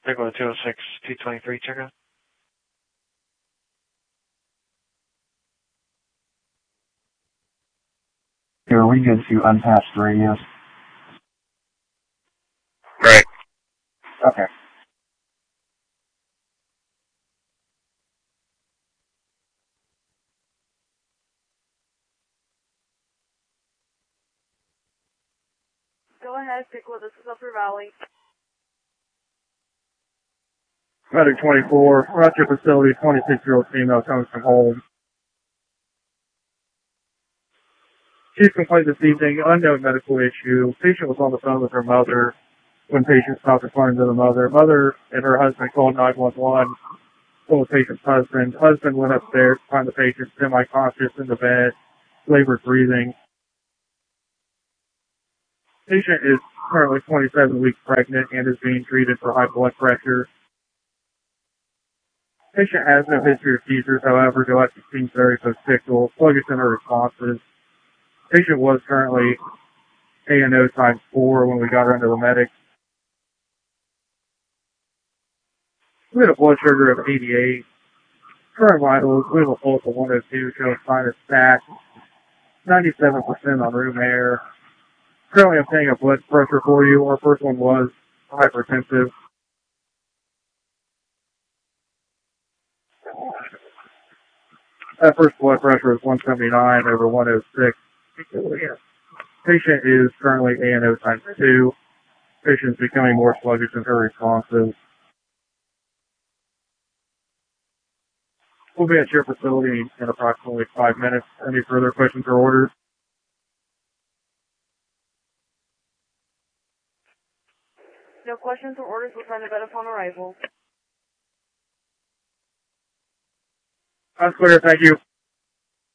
Take with 206, T23, check out. Here, we good to unpatched radios? Right. Okay. Go ahead, pick what this is Upper Valley. Medic 24, we're at your facility, 26-year-old female coming from home. Chief complaint this evening, unknown medical issue. Patient was on the phone with her mother when patient stopped responding to the mother. Mother and her husband called 911, told the patient's husband. Husband went upstairs to find the patient semi-conscious in the bed, labored breathing. Patient is currently 27 weeks pregnant and is being treated for high blood pressure. Patient has no history of seizures, however, the electric seems very post-ictal, sluggish in her responses. Patient was currently ANO times 4 when we got her under the medic. We had a blood sugar of 88. Current vitals, we have a pulse of 102, showing sinus stack. 97% on room air. Currently I'm taking a blood pressure for you. Our first one was hypertensive. That first blood pressure is 179 over 106. Patient is currently ANO times 2. Patient is becoming more sluggish in her responses. We'll be at your facility in approximately 5 minutes. Any further questions or orders? No questions or orders. We'll try to bed upon arrival. That's clear, thank you.